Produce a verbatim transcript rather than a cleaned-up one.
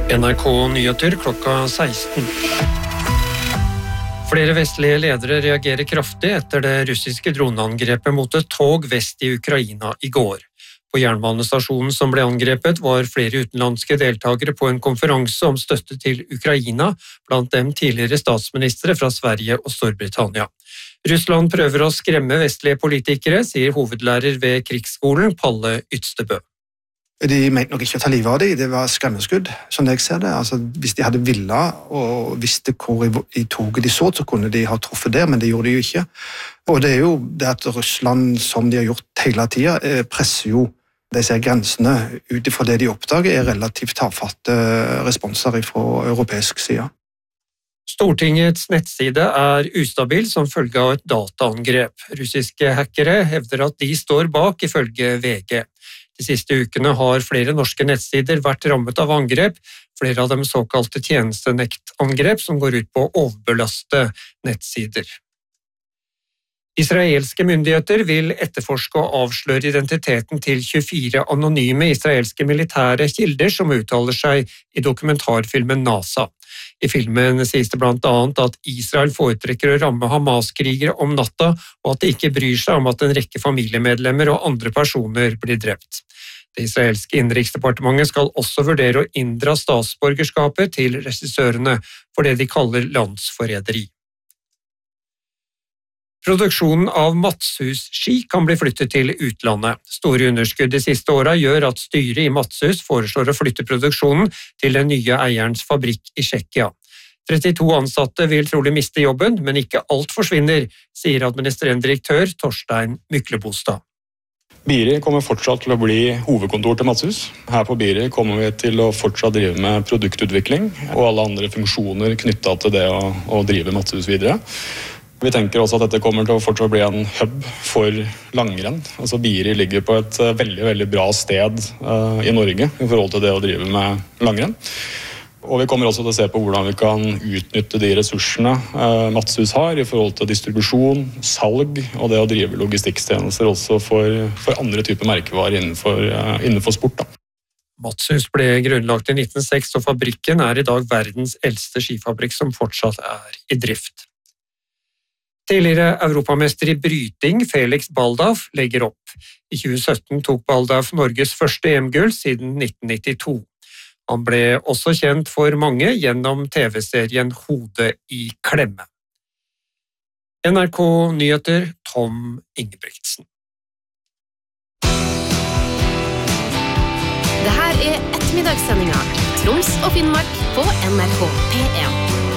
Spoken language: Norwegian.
N R K Nyheter klokka seksten. Flere vestlige ledere reagerer kraftig etter det russiske droneangrepet mot et tog vest i Ukraina i går. På jernbanestasjonen som ble angrepet var flere utenlandske deltagere på en konferanse om støtte til Ukraina, blant dem tidligere statsministre fra Sverige og Storbritannia. Russland prøver å skremme vestlige politikere, sier hovedlærer ved krigsskolen Palle Ydstebø. De mente nok ikke å ta livet av dem, det var skremmeskudd, som jeg ser det. Altså, hvis de hadde villet og visste hvor i, i toget de så, så kunne de ha truffet der, men det gjorde de jo ikke. Og det er jo det at Russland, som de har gjort hele tiden, presser jo disse grensene ut ifra det de oppdager, er relativt tafatte responser fra europeisk side. Stortingets nettside er ustabil som følge av et dataangrep. Russiske hackere hevder at de står bak ifølge V G. De siste ukene har flere norske nettsider vært rammet av angrep, flere av dem såkalte tjenestenektangrep som går ut på å overbelaste nettsider. Israelske myndigheter vil etterforske og avsløre identiteten til tjuefire anonyme israelske militære kilder som uttaler seg i dokumentarfilmen NASA. I filmen sies det blant annet at Israel foretrekker å ramme Hamas-krigere om natta, og at de ikke bryr seg om at en rekke familiemedlemmer og andre personer blir drept. Det israelske innenriksdepartementet skal også vurdere å inndra statsborgerskapet til regissørene for det de kaller landsforræderi. Produksjonen av Matshus-ski kan bli flyttet til utlandet. Store underskudd de siste årene gjør at styret i Matshus foreslår å flytte produksjonen til den nye eierens fabrikk i Tsjekkia. trettito ansatte vil trolig miste jobben, men ikke alt forsvinner, sier administrerende direktør Torstein Myklebostad. Biri kommer fortsatt til å bli hovedkontor til Matshus. Her på Biri kommer vi til å fortsatt drive med produktutvikling og alle andre funksjoner knyttet til det å, å drive Matshus videre. Vi tenker også at dette kommer til å fortsatt bli en hub for langrenn. Altså Biri ligger på et veldig, veldig bra sted uh, i Norge i forhold til det å drive med langrenn. Og vi kommer også til å se på hvordan vi kan utnytte de ressursene uh, Matshus har i forhold til distribusjon, salg og det å drive logistikktjenester også for, for andre typer merkevarer innenfor, uh, innenfor sport. Da. Matshus ble grunnlagt i nitten null seks, og fabrikken er i dag verdens eldste skifabrikk som fortsatt er i drift. Tidligere europamester i bryting, Felix Baldauf, legger opp. I tjue sytten tok Baldauf Norges første E M-gull siden nitten nittito. Han ble også kjent for mange gjennom T V-serien Hodet i klemme. N R K Nyheter, Tom Ingebrigtsen. Det her er ettermiddagssendinga Troms og Finnmark på N R K P en.